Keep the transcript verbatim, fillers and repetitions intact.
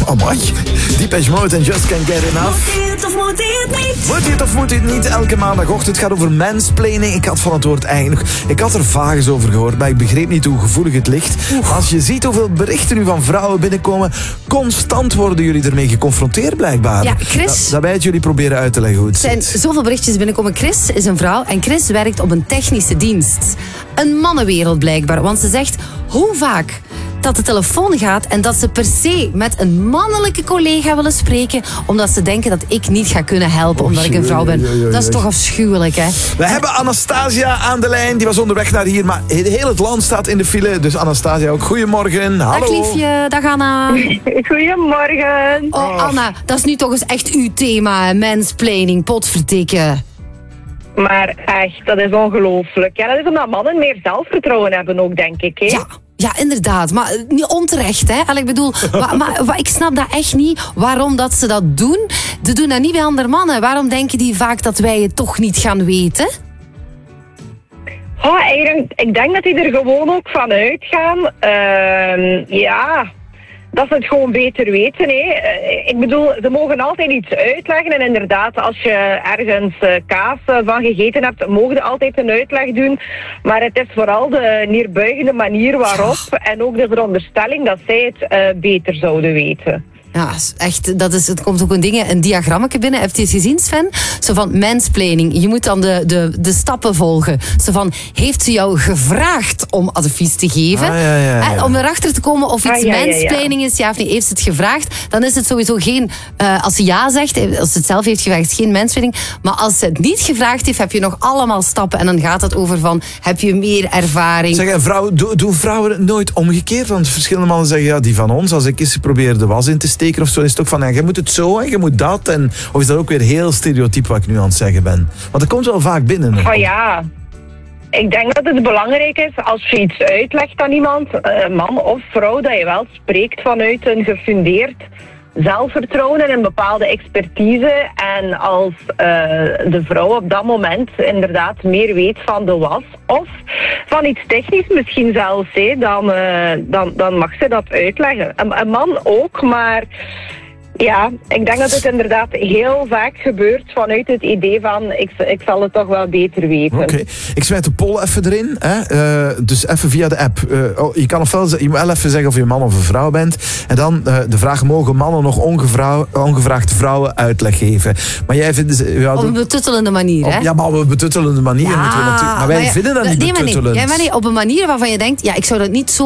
Oh mooi. Depeche Mode en Just Can't Get Enough. Moet hij het of moet hij het niet? Moet hij het of moet hij het niet? Elke maandagochtend. Het gaat over mansplaining. Ik had van het woord eigenlijk nog... Ik had er vaag over gehoord, maar ik begreep niet hoe gevoelig het ligt. Maar als je ziet hoeveel berichten nu van vrouwen binnenkomen, constant worden jullie ermee geconfronteerd blijkbaar. Ja, Chris... Da- daarbij het jullie proberen uit te leggen hoe het Er zijn zit. zoveel berichtjes binnenkomen. Chris is een vrouw en Chris werkt op een technische dienst. Een mannenwereld blijkbaar, want ze zegt hoe vaak dat de telefoon gaat en dat ze per se met een mannelijke collega willen spreken, omdat ze denken dat ik niet ga kunnen helpen omdat ik een vrouw ben. Oei, oei, oei, Dat is oei. toch afschuwelijk, hè? We hebben Anastasia aan de lijn. Die was onderweg naar hier, maar heel het land staat in de file. Dus Anastasia ook. Goedemorgen. Hallo. Dag liefje, dag Anna. Goedemorgen. Oh Anna, dat is nu toch eens echt uw thema, mansplaining, potverdikken. Maar echt, dat is ongelooflijk. Ja, dat is omdat mannen meer zelfvertrouwen hebben ook, denk ik. Hè? Ja, ja, inderdaad. Maar eh, niet onterecht, hè. Allee, ik bedoel, wa- maar, wa- ik snap dat echt niet, waarom dat ze dat doen. Ze doen dat niet bij andere mannen. Waarom denken die vaak dat wij het toch niet gaan weten? Oh, eigenlijk, ik denk dat die er gewoon ook van uitgaan. Ehm, ja, dat ze het gewoon beter weten. Hè. Eh, Ik bedoel, ze mogen altijd iets uitleggen. En inderdaad, als je ergens eh, kaas eh, van gegeten hebt, mogen je altijd een uitleg doen. Maar het is vooral de neerbuigende manier waarop en ook de veronderstelling dat zij het eh, beter zouden weten. Ja, is echt, dat is, het komt ook een, ding, een diagrammetje binnen. Heb je het gezien, Sven? Zo van mansplaining. Je moet dan de, de, de stappen volgen. Zo van, heeft ze jou gevraagd om advies te geven? Ah, ja, ja, ja. Eh, Om erachter te komen of iets Ah, ja, ja, ja. mansplaining is, ja of niet. Heeft ze het gevraagd, dan is het sowieso geen... eh, als ze ja zegt, eh, als ze het zelf heeft gevraagd, is het geen mansplaining. Maar als ze het niet gevraagd heeft, heb je nog allemaal stappen. En dan gaat het over van, heb je meer ervaring? Zeg, en vrouw, do- doen vrouwen het nooit omgekeerd? Want verschillende mannen zeggen, ja, die van ons, als ik eens probeer de was in te steken of zo, is het ook van, ja, je moet het zo en je moet dat. En, of is dat ook weer heel stereotyp wat ik nu aan het zeggen ben? Want dat komt wel vaak binnen. hè. Oh ja, ik denk dat het belangrijk is als je iets uitlegt aan iemand, eh, man of vrouw, dat je wel spreekt vanuit een gefundeerd zelfvertrouwen en een bepaalde expertise. En als eh, de vrouw op dat moment inderdaad meer weet van de was of van iets technisch misschien zelfs, hé, dan, eh, dan, dan mag ze dat uitleggen. Een, een man ook, maar... Ja, ik denk dat het inderdaad heel vaak gebeurt vanuit het idee van ik, ik zal het toch wel beter weten. Oké, ik smijt de poll even erin. Hè? Eh, dus even via de app. Eh, oh, je kan ofwel je moet wel even zeggen of je een man of een vrouw bent. En dan eh, de vraag, mogen mannen nog ongevrouw, ongevraagd vrouwen uitleg geven? Maar jij vindt... Ja, Op een betuttelende manier, hè? op, ja, maar op een betuttelende manier Ja, moeten we natuurlijk... Maar wij ja, vinden dat niet nee, maar nee. betuttelend. Ja, maar nee, op een manier waarvan je denkt, ja, ik zou dat niet zo